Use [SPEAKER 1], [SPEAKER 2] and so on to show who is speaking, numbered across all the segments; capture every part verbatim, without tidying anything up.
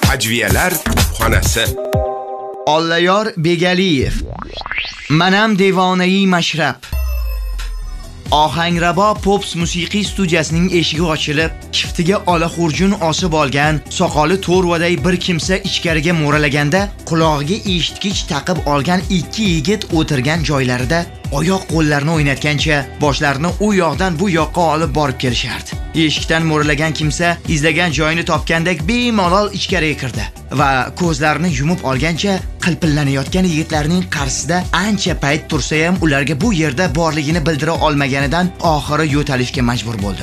[SPEAKER 1] Hajviyalar xonasi.
[SPEAKER 2] Ollayor Begaliyev. Manam devonai mashrab. Ohangrabo Pops musiqiy studiyasining eshigi ochilib, kiftiga ola xurjun osib olgan, soqoli to'rvaday bir kimsa ichkariga mo'ralaganda, qulog'iga eshitgich taqib olgan ikki yigit o'tirgan joylarida oyoq qo'llarini o'ynatgancha boshlarini u yoqdan bu yoqqa olib borib kelishardi. Eshikdan mo'ralagan kimsa izlagan joyini topgandek bemalol ichkariga kirdi va ko'zlarini yumib olgancha qilpillanayotgan yigitlarning qarshisida ancha payt tursa ham ularga bu yerda borligini bildira olmaganidan oxiri yo'talishga majbur bo'ldi.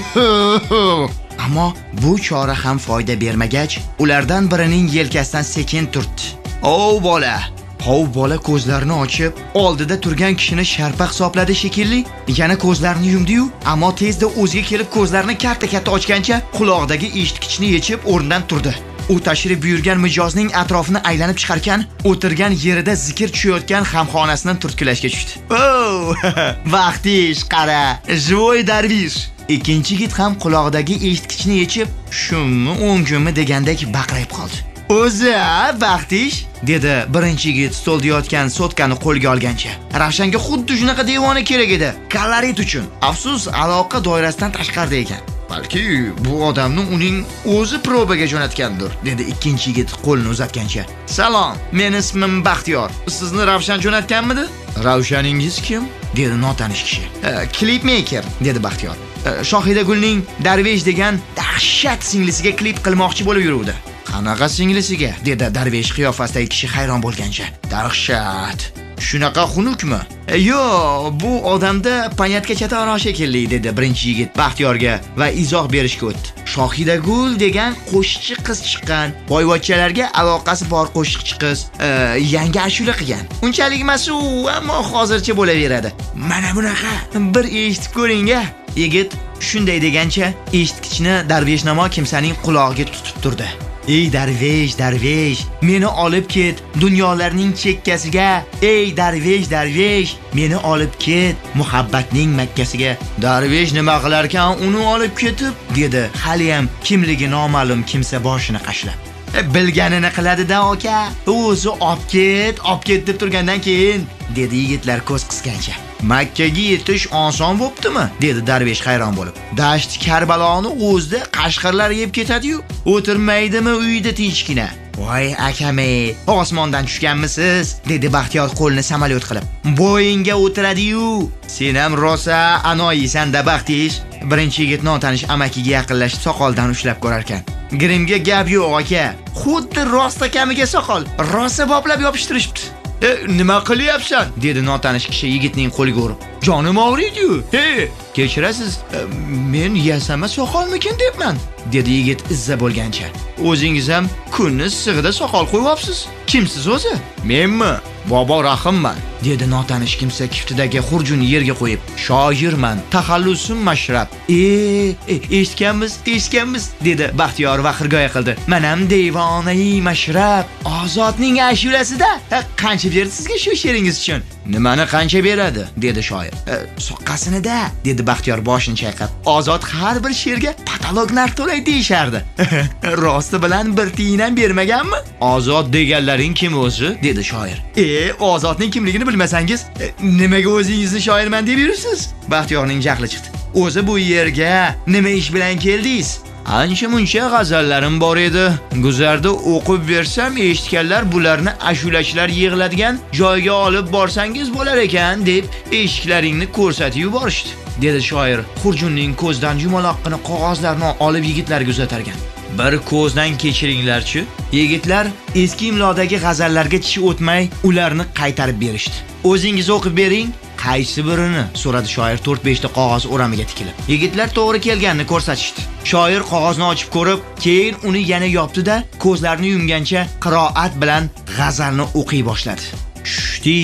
[SPEAKER 2] Ammo bu chora ham foyda bermagach, ulardan birining yelkasidan sekin turtdi. "O bola!" Hov bola ko'zlarini ochib, oldida turgan kishini sharpa hisobladi shekilli. Yana ko'zlarini yumdi-yu, ammo tezda o'ziga kelib ko'zlarini katta-katta ochgancha quloqdagi eshitgichni yechib o'rnidan turdi. U tashrif buyurgan mijozning atrofini aylanib chiqarkan, o'tirgan yerida zikr tushayotgan hamxonasini turtkilashga tushdi. "O, vaqtish qara, joy darvish." Ikkinchi yigit ham quloqdagi eshitgichni yechib, "Shummi, o'ngimmi" degandek baqirib qoldi. "O'zi, vaqtish", dedi birinchi yigit stolda yotgan sotkani qo'lga olgancha. Ravshanga xuddi shunaqa devona kerak edi. Kalorit uchun. Afsus, aloqa doirasidan tashqarida ekan. Balki bu odamni uning o'zi probaga jo'natgandir, dedi ikkinchi yigit qo'lini uzatgancha. "Salom, men ismim Baxtiyor. Sizni Ravshan jo'natganmidi?" "Ravshaningiz kim?" dedi notanish kishi. "Klip maker", dedi Baxtiyor. Shohida Gulning Darvesh degan dahshat singlisiga klip qilmoqchi bo'lib yuruvdi. "Qanaqa singlisiga?" dedi Darvesh qiyofasidagi kishi hayron bo'lgancha. "Dahshat. Shunaqa xunukmi?" "Yo, bu odamda panyatka chataro shekilli", dedi birinchi yigit Baxtiyorga va izoh berishga o'tdi. "Shohida Gul degan qo'shiqchi qiz chiqqan. Boyvachchalarga aloqasi bor qo'shiqchi qiz. E, yangi ashula qilgan. Unchalik emas u, ammo hozircha bo'laveradi. Mana bunaqa bir eshitib ko'ring-a." Yigit shunday degancha eshitgichni Darveshnamo kimsaning qulog'iga tutib turdi. "Ey Darvesh, Darvesh, meni olib ket dunyolarning chekkasiga. Ey Darvesh, Darvesh, meni olib ket muhabbatning Makkasiga." "Darvesh nima qilar ekan uni olib ketib?" dedi hali ham kimligi noma'lum kimsa boshini qashlab. E, "Bilganini qiladi-da, aka. O'zi olib ket, olib ket deb turgandan keyin", dedi yigitlar ko'z qisgancha. "Makkaga yetish oson bo'ptimi?" dedi Darvesh hayron bo'lib. "Dasht Karbaloni o'zida qashqirlar yeb ketadi-yu, o'tirmaydimi uyda tinchgina?" "Voy akame, osmondan tushganmisiz?" dedi Baxtiyor qo'lni samolyot qilib. "Bo'yinga o'tiradi-yu. Sen ham rosa anoyisan-da Baxtish." Birinchi yigit notanish amakiga yaqinlashib soqoldan ushlab ko'rar ekan. "Grimga gap yo'q aka. Xuddi rosta kamiga soqol. Rosa boplab yopishtirishibdi." "E, nima qilyapsan?" dedi notanish kishi yigitning qo'liga urib. "Jonim og'riydi-yu." "Hey, kechirasiz, men yasama soqolmikin debman", dedi yigit izza bo'lgancha. "O'zingiz ham kunni sig'ida soqol qo'yibsiz. Kimsiz o'zi?" "Menmi? Bobo Rahimman", dedi notanish kimsa kiftidagi xurjuni yerga qo'yib. "Shoirman, taxallusim mashrab." "E, e eshitganmiz, eshitganmiz", dedi Baxtiyor va xirgoya qildi. "Manam devonai mashrab, Ozodning ashulasida. Qancha berdi sizga shu she'ringiz uchun?" "Nimani qancha beradi?" dedi shoir. E, "Soqqasini-da", dedi Baxtiyor boshini chayqab. "Ozod har bir she'rga patolog narx to'laydi deyishardi." "Rosti bilan bir tiyin ham bermaganmi?" "Ozod deganlaring kim o'zi?" dedi shoir. "E, Ozodning kimligini bilmasangiz, e, nimaga o'zingizni shoirman deb yursiz?" Baxtiyorning jahli chiqdi. "O'zi bu yerga nima ish bilan keldingiz?" "Ancha-muncha g'azallarim bor edi. Guzarda o'qib bersam, eshitganlar bularni ashulachilar yig'iladigan joyga olib borsangiz bo'lar ekan deb eshiklaringni ko'rsatib yuborishdi", dedi shoir xurjunning ko'zdan yumaloqqina qog'ozlarni olib yigitlarga uzatargan. "Bir ko'zdan kechiringlarchi." Yigitlar eski imlodagi g'azallarga tishi o'tmay ularni qaytarib berishdi. "O'zingiz o'qib bering." "Qaysi birini?" so'radi shoir to'rt besh ta qog'oz o'ramiga tikilib. Yigitlar to'g'ri kelganini ko'rsatishdi. Shoir qog'ozni ochib ko'rib, keyin uni yana yopdi-da, ko'zlarini yumgancha qiroat bilan g'azalni o'qiy boshladi. "Tushdi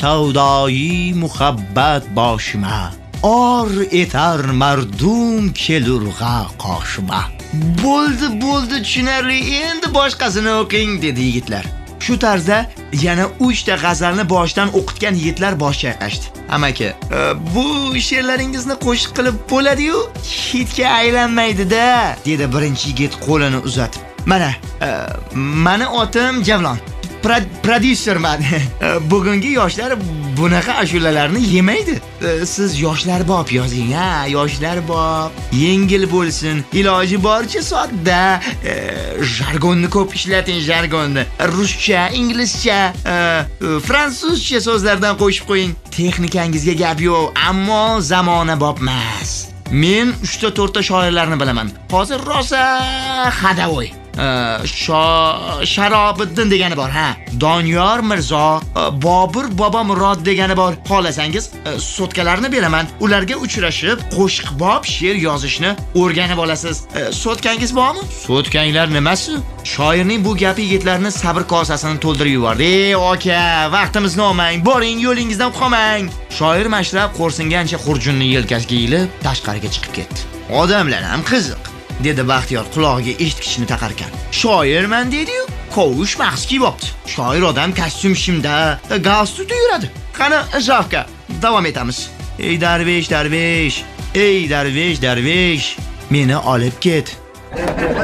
[SPEAKER 2] savdoyi muhabbat boshima, or etar mardum kelurg'a qoshima." "Bo'ldi, bo'ldi, tushunarli. Endi boshqasini o'qing", dedi yigitlar. Shu tarzda yana uch ta g'azalni boshdan o'qitgan yigitlar bosh chayqashdi. "Amaki, bu she'rlaringizni qo'shiq qilib bo'ladi-yu, hitga aylanmaydi-da", dedi birinchi yigit qo'lini uzatib. Mana, e, mani otim Javlon. Prodyuserman. Bugungi yoshlar bunaqa ashulalarni yemaydi. Siz yoshlar bop yozing, ha, yoshlar bop. Yengil bo'lsin, iloji boricha sodda. Jargonni ko'p ishlating, jargonni. Ruscha, inglizcha, fransuzcha so'zlardan qo'shib qo'ying. Texnikangizga gap yo'q, ammo zamona bopmas. Men uchta to'rtta shoirlarni bilaman. Hozir rosa hadavoy. Sharobiddin degani bor, ha. Doniyor Mirzo, Bobur Bobomurod degani bor. Xolasangiz, sotkalarni beraman. Ularga uchrashib, qo'shiq bob she'r yozishni o'rganib olasiz. Sotkangiz bormi? Sotkanglar nimasi? Shoirning bu gapi yigitlarni sabr kosasini to'ldirib yubordi. Ey aka, vaqtimizni olmang, boring yo'lingizdan qolmang. Shoir mashrab qo'rsingancha xurjunni yelkasiga ilib, tashqariga chiqib ketdi. Odamlar ham qiziq, dedi Baxtiyor qulog'iga eshitkichni taqar ekan. Shoirman dedi-yu, kovush mahs kiyib olibdi. Shoir odam kostyum shimda, galstukda yuradi. Qani, Javka, davom etamiz. Ey darvesh, darvesh, ey darvesh, darvesh, meni olib ket.